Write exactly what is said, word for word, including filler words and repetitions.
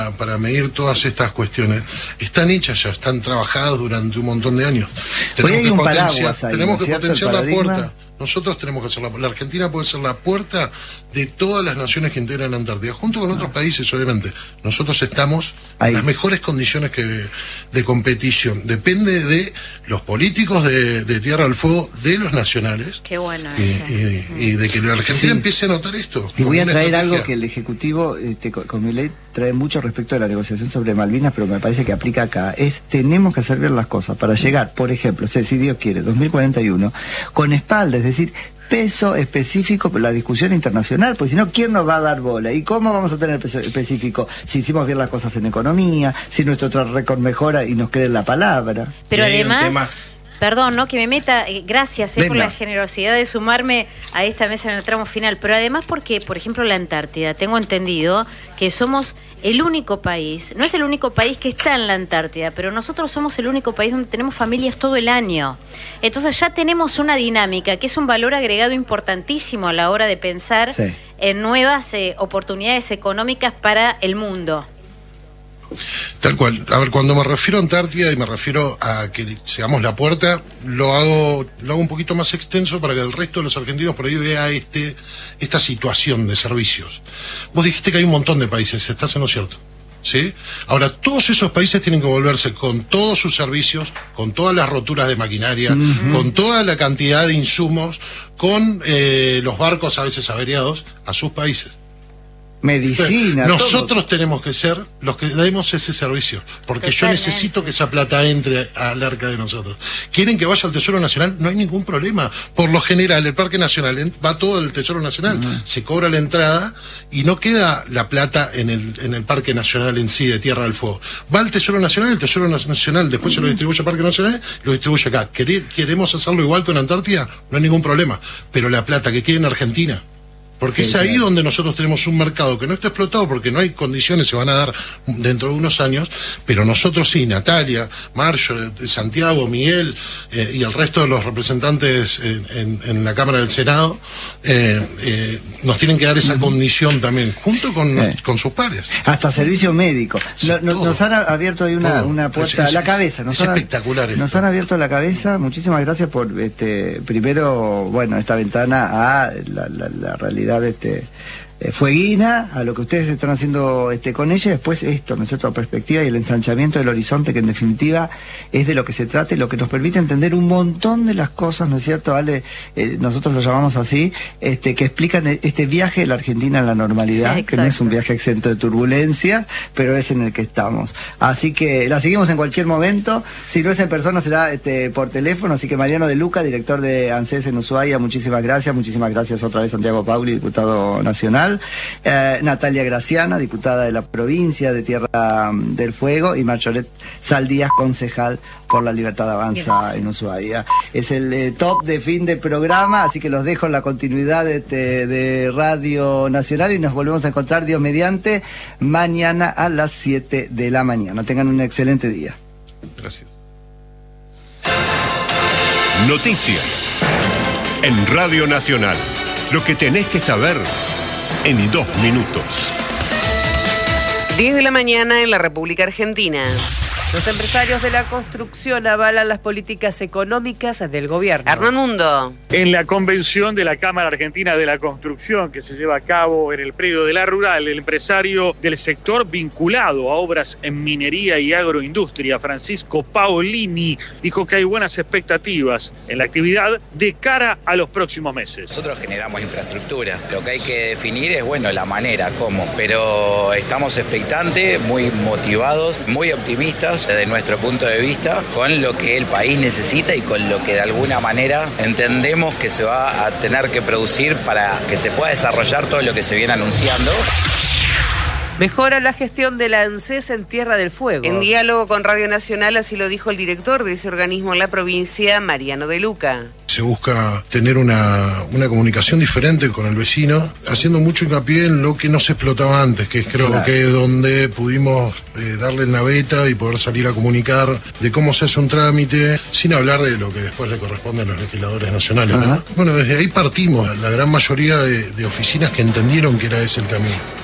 para medir todas estas cuestiones están hechas ya, están trabajadas durante un montón de años. Hoy hay un paraguas ahí, tenemos que potenciar la puerta. Nosotros tenemos que hacer la, la Argentina puede ser la puerta de todas las naciones que integran la Antártida, junto con otros países, obviamente. Nosotros estamos ahí en las mejores condiciones que de competición. Depende de los políticos de, de Tierra del Fuego, de los nacionales. Qué bueno y, eso. Y, y de que la Argentina sí. empiece a notar esto. Y voy a traer algo que el Ejecutivo, este, con mi ley, trae mucho respecto de la negociación sobre Malvinas, pero me parece que aplica acá. Es, tenemos que hacer bien las cosas para llegar, por ejemplo, si Dios quiere, dos mil cuarenta y uno, con espalda, es decir, peso específico por la discusión internacional, porque si no, ¿quién nos va a dar bola? ¿Y cómo vamos a tener peso específico si hicimos bien las cosas en economía, si nuestro track record mejora y nos creen la palabra? Pero además, perdón, ¿no? Que me meta, eh, gracias eh, por la generosidad de sumarme a esta mesa en el tramo final, pero además porque, por ejemplo, la Antártida, tengo entendido que somos el único país, no es el único país que está en la Antártida, pero nosotros somos el único país donde tenemos familias todo el año. Entonces ya tenemos una dinámica que es un valor agregado importantísimo a la hora de pensar sí. en nuevas eh, oportunidades económicas para el mundo. Tal cual. A ver, cuando me refiero a Antártida y me refiero a que seamos la puerta, lo hago lo hago un poquito más extenso para que el resto de los argentinos por ahí vea este esta situación de servicios. Vos dijiste que hay un montón de países, ¿estás en lo cierto? ¿Sí? Ahora, todos esos países tienen que volverse con todos sus servicios, con todas las roturas de maquinaria, uh-huh. con toda la cantidad de insumos, con eh, los barcos a veces averiados, a sus países. Medicina. Nosotros todo. tenemos que ser los que demos ese servicio, porque Totalmente. Yo necesito que esa plata entre al arca de nosotros. ¿Quieren que vaya al Tesoro Nacional? No hay ningún problema. Por lo general, el Parque Nacional va todo el Tesoro Nacional, uh-huh. se cobra la entrada y no queda la plata en el en el Parque Nacional en sí de Tierra del Fuego. Va al Tesoro Nacional, el Tesoro Nacional después uh-huh. se lo distribuye al Parque Nacional, lo distribuye acá. ¿Queremos hacerlo igual con Antártida? No hay ningún problema. Pero la plata que queda en Argentina, porque sí, es ahí claro. donde nosotros tenemos un mercado que no está explotado porque no hay condiciones, se van a dar dentro de unos años, pero nosotros sí, Natalia, Marjo, Santiago, Miguel eh, y el resto de los representantes en, en, en la Cámara del Senado eh, eh, nos tienen que dar esa uh-huh. condición también, junto con, eh. con sus pares. Hasta servicio médico. Sí, no, nos, nos han abierto ahí una, una puerta a la cabeza. Nos es han, espectacular. Nos esto. han abierto la cabeza. Muchísimas gracias por, este primero, bueno, esta ventana a la, la, la realidad de este eh, fueguina, a lo que ustedes están haciendo este con ella, después esto, ¿no es cierto?, perspectiva y el ensanchamiento del horizonte, que en definitiva es de lo que se trata y lo que nos permite entender un montón de las cosas, ¿no es cierto?, Ale, eh, nosotros lo llamamos así, este que explican este viaje de la Argentina en la normalidad, Exacto. que no es un viaje exento de turbulencias, pero es en el que estamos. Así que la seguimos en cualquier momento, si no es en persona será este por teléfono, así que Mariano de Luca, director de ANSES en Ushuaia, muchísimas gracias, muchísimas gracias otra vez Santiago Pauli, diputado nacional. Eh, Natalia Graciana, diputada de la provincia de Tierra del Fuego, y Marjoret Saldías, concejal por la Libertad Avanza Bien. En Ushuaia. Es el eh, top de fin de programa, así que los dejo en la continuidad de, de, de Radio Nacional y nos volvemos a encontrar, Dios mediante, mañana a las siete de la mañana. Tengan un excelente día. Gracias. Noticias en Radio Nacional. Lo que tenés que saber en dos minutos. diez de la mañana en la República Argentina. Los empresarios de la construcción avalan las políticas económicas del gobierno. Hernán Mundo. En la convención de la Cámara Argentina de la Construcción que se lleva a cabo en el predio de La Rural, el empresario del sector vinculado a obras en minería y agroindustria, Francisco Paolini, dijo que hay buenas expectativas en la actividad de cara a los próximos meses. Nosotros generamos infraestructura, lo que hay que definir es, bueno, la manera, cómo, pero estamos expectantes, muy motivados, muy optimistas desde nuestro punto de vista, con lo que el país necesita y con lo que de alguna manera entendemos que se va a tener que producir para que se pueda desarrollar todo lo que se viene anunciando. Mejora la gestión de la ANSES en Tierra del Fuego. En diálogo con Radio Nacional, así lo dijo el director de ese organismo en la provincia, Mariano de Luca. Se busca tener una, una comunicación diferente con el vecino, haciendo mucho hincapié en lo que no se explotaba antes, que es creo claro. que es donde pudimos eh, darle en la beta y poder salir a comunicar de cómo se hace un trámite, sin hablar de lo que después le corresponde a los legisladores nacionales, ¿no? Bueno, desde ahí partimos, la gran mayoría de, de oficinas que entendieron que era ese el camino.